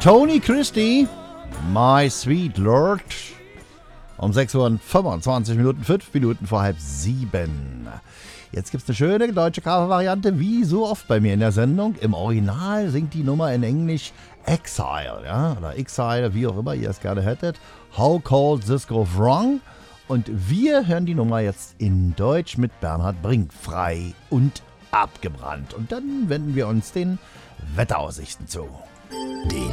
Tony Christie, My Sweet Lord. Um 6:25 Uhr, 5 Minuten vor 6:30. Jetzt gibt es eine schöne deutsche Cover-Variante, wie so oft bei mir in der Sendung. Im Original singt die Nummer in Englisch Exile, ja, oder Exile, wie auch immer ihr es gerne hättet. How Cold This Goes Wrong. Und wir hören die Nummer jetzt in Deutsch mit Bernhard Brink, frei und abgebrannt. Und dann wenden wir uns den Wetteraussichten zu. Den